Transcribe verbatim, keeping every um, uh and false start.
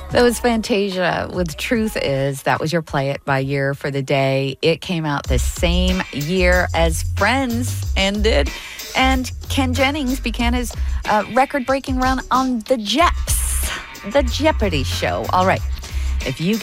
That was Fantasia with Truth Is. That was your Play It by year for the day. It came out the same year as Friends ended. And Ken Jennings began his uh, record-breaking run on The Jeps, the Jeopardy show. All right. If you